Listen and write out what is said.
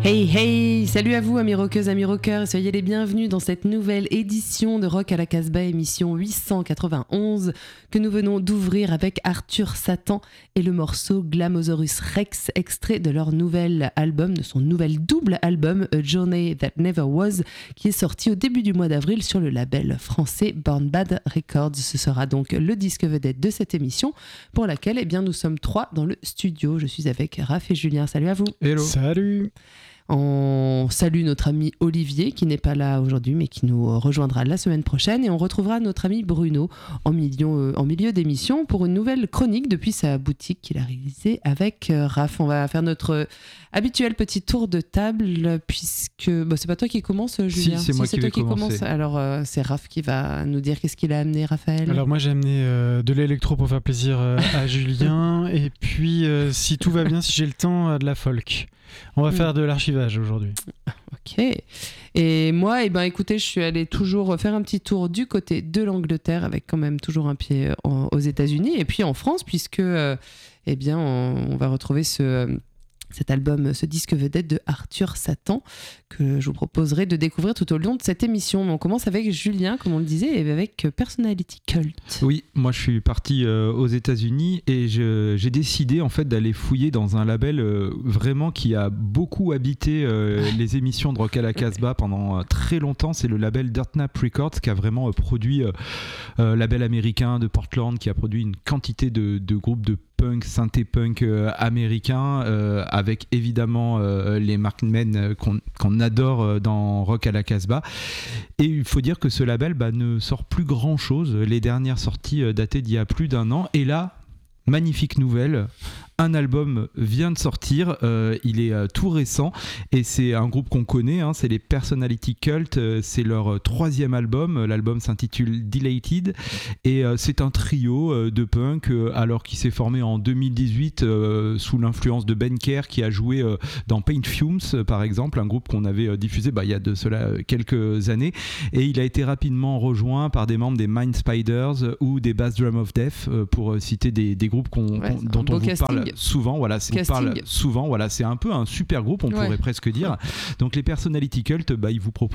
Hey hey, salut à vous amis rockeuses, amis rockeurs, et soyez les bienvenus dans cette nouvelle édition de Rock à la Casbah, émission 891 que nous venons d'ouvrir avec Arthur Satan et le morceau Glamousaurus Rex, extrait de leur nouvel album, de son nouvel double album A Journey That Never Was, qui est sorti au début du mois d'avril sur le label français Born Bad Records. Ce sera donc le disque vedette de cette émission pour laquelle nous sommes 3 dans le studio. Je suis avec Raph et Julien. Salut à vous. Hello. Salut. On salue notre ami Olivier qui n'est pas là aujourd'hui mais qui nous rejoindra la semaine prochaine, et on retrouvera notre ami Bruno en milieu d'émission pour une nouvelle chronique depuis sa boutique qu'il a réalisée avec Raph. On va faire notre habituel petit tour de table puisque c'est pas toi qui commence, Julien. Si, c'est moi qui vais commence. Alors c'est Raph qui va nous dire qu'est-ce qu'il a amené, Raphaël. Alors moi j'ai amené de l'électro pour faire plaisir à Julien, et puis si tout va bien, si j'ai le temps, de la folk. On va faire de l'archivage aujourd'hui. Ok. Et moi, écoutez, je suis allée toujours faire un petit tour du côté de l'Angleterre avec quand même toujours un pied aux États-Unis et puis en France puisque on va retrouver cet album, ce disque vedette de Arthur Satan que je vous proposerai de découvrir tout au long de cette émission. On commence avec Julien, comme on le disait, et avec Personality Cult. Oui, moi je suis parti aux États-Unis et j'ai décidé en fait d'aller fouiller dans un label vraiment qui a beaucoup habité les émissions de Rock à la Casbah pendant très longtemps. C'est le label Dirtnap Records qui a vraiment produit label américain de Portland, qui a produit une quantité de groupes de punk, synthé-punk américain, avec évidemment les Markmen qu'on adore dans Rock à la Casbah. Et il faut dire que ce label ne sort plus grand chose. Les dernières sorties datées d'il y a plus d'1 an. Et là, magnifique nouvelle, un album vient de sortir, il est tout récent et c'est un groupe qu'on connaît, c'est les Personality Cult, c'est leur 3e album, l'album s'intitule Delated et c'est un trio de punk alors qui s'est formé en 2018 sous l'influence de Ben Kerr qui a joué dans Paint Fumes par exemple, un groupe qu'on avait diffusé il y a de cela quelques années, et il a été rapidement rejoint par des membres des Mind Spiders ou des Bass Drum of Death pour citer des groupes dont on vous parle souvent, c'est un peu un super groupe, on pourrait presque dire. Donc les Personality Cult, ils vous proposent